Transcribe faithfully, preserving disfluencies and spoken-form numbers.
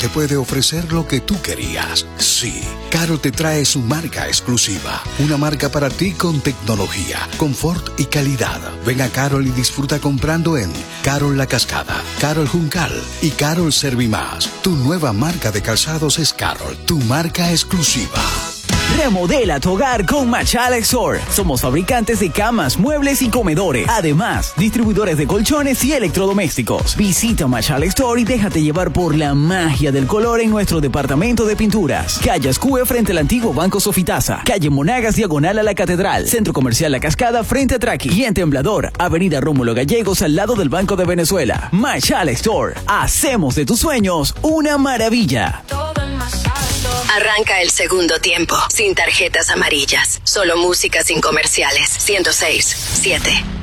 te puede ofrecer lo que tú querías. Sí, Carol te trae su marca exclusiva. Una marca para ti con tecnología, confort y calidad. Ven a Carol y disfruta comprando en Carol La Cascada, Carol Juncal y Carol Servimás. Tu nueva marca de calzados es Carol, tu marca exclusiva. Remodela tu hogar con Machala Store. Somos fabricantes de camas, muebles y comedores. Además, distribuidores de colchones y electrodomésticos. Visita Machala Store y déjate llevar por la magia del color en nuestro departamento de pinturas. Calle Ascue frente al antiguo Banco Sofitasa. Calle Monagas diagonal a la Catedral. Centro Comercial La Cascada frente a Traqui. Y en Temblador, Avenida Rómulo Gallegos al lado del Banco de Venezuela. Machala Store. Hacemos de tus sueños una maravilla. Arranca el segundo tiempo, sin tarjetas amarillas, solo música sin comerciales. ciento seis, siete.